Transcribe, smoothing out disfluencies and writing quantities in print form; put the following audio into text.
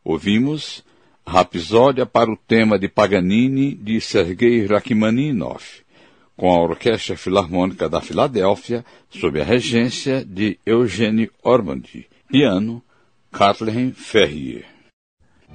Ouvimos Rapsódia para o tema de Paganini de Sergei Rachmaninoff, com a Orquestra Filarmônica da Filadélfia, sob a regência de Eugène Ormandy, piano, Kathleen Ferrier.